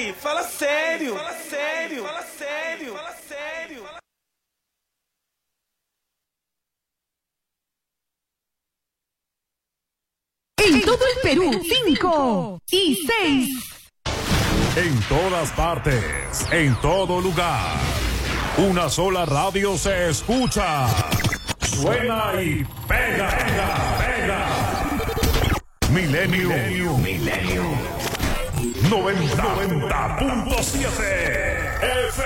fala sério, fala sério, fala sério, fala sério. En todo el Perú, 5 y 6. En todas partes, en todo lugar. Una sola radio se escucha. Suena y pega, pega, pega. Milenio 90.7